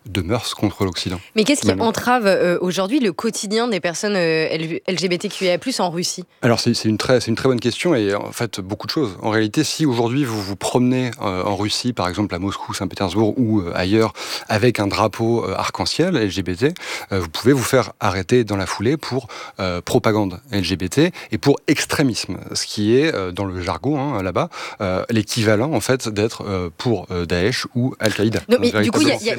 de mœurs contre l'Occident. Mais qu'est-ce qui entrave aujourd'hui le quotidien des personnes LGBTQIA+ en Russie ? Alors c'est une très bonne question et en fait beaucoup de choses. En réalité, si aujourd'hui vous vous promenez en Russie, par exemple à Moscou, Saint-Pétersbourg ou ailleurs, avec un drapeau arc-en-ciel LGBT, vous pouvez vous faire arrêter dans la foulée pour propagande LGBT et pour extrémisme, ce qui est dans le jargon là-bas l'équivalent en fait d'être pour Daesh ou Al-Qaïda. Mais du coup, il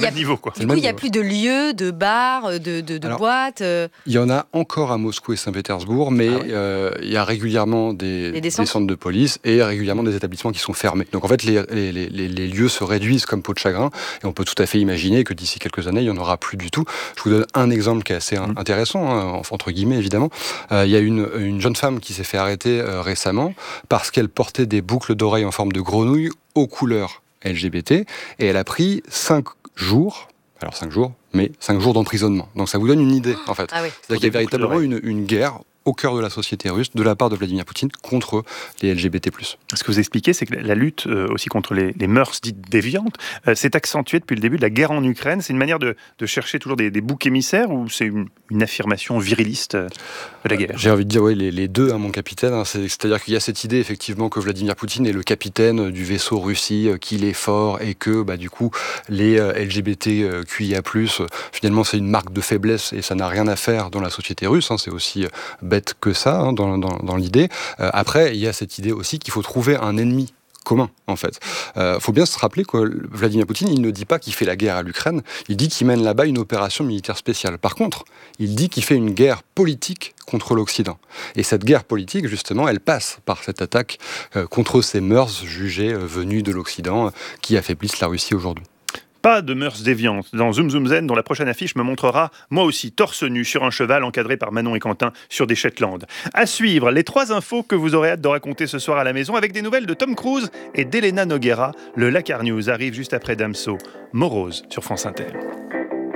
y a plus plus de lieux, de bars, de boîtes. Il y en a encore à Moscou et Saint-Pétersbourg, mais il y a régulièrement des centres de police et régulièrement des établissements qui sont fermés. Donc en fait, les lieux se réduisent comme peau de chagrin et on peut tout à fait imaginer que d'ici quelques années, il n'y en aura plus du tout. Je vous donne un exemple qui est assez intéressant, entre guillemets évidemment. Il y a une jeune femme qui s'est fait arrêter récemment parce qu'elle portait des boucles d'oreilles en forme de grenouille aux couleurs LGBT et elle a pris 5 jours d'emprisonnement. Donc ça vous donne une idée, en fait. C'est-à-dire qu'il y a véritablement une guerre au cœur de la société russe, de la part de Vladimir Poutine, contre les LGBT+. Ce que vous expliquez, c'est que la lutte aussi contre les mœurs dites déviantes s'est accentuée depuis le début de la guerre en Ukraine. C'est une manière de chercher toujours des boucs émissaires ou c'est une affirmation viriliste de la guerre ? J'ai envie de dire, les deux, mon capitaine. C'est-à-dire qu'il y a cette idée, effectivement, que Vladimir Poutine est le capitaine du vaisseau Russie, qu'il est fort et que, du coup, les LGBTQIA+, finalement, c'est une marque de faiblesse et ça n'a rien à faire dans la société russe. C'est aussi bête que ça, dans l'idée. Après, il y a cette idée aussi qu'il faut trouver un ennemi commun, en fait. Faut bien se rappeler que Vladimir Poutine, il ne dit pas qu'il fait la guerre à l'Ukraine, il dit qu'il mène là-bas une opération militaire spéciale. Par contre, il dit qu'il fait une guerre politique contre l'Occident. Et cette guerre politique, justement, elle passe par cette attaque contre ces mœurs jugées venues de l'Occident qui affaiblissent la Russie aujourd'hui. Pas de mœurs déviantes dans Zoom Zoom Zen, dont la prochaine affiche me montrera, moi aussi, torse nu sur un cheval encadré par Manon et Quentin sur des Shetland. À suivre, les 3 infos que vous aurez hâte de raconter ce soir à la maison avec des nouvelles de Tom Cruise et d'Elena Noguera. Le Lakar News arrive juste après Damso. Morose sur France Inter.